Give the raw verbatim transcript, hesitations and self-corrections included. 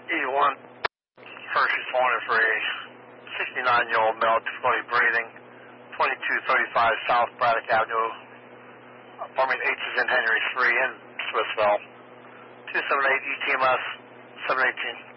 eighty-one, first responder for a sixty-nine-year-old male, difficulty breathing, twenty-two thirty-five South Braddock Avenue, apartment H is in Henry three in Swissville, two seven eight E T M S, seven eighteen.